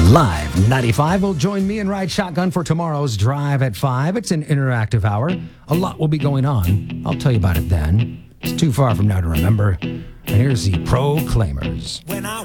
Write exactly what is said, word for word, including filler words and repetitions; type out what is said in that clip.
Live ninety-five will join me and Ride Shotgun for tomorrow's Drive at five. It's an interactive hour. A lot will be going on. I'll tell you about it then. It's too far from now to remember. And here's the Proclaimers. When I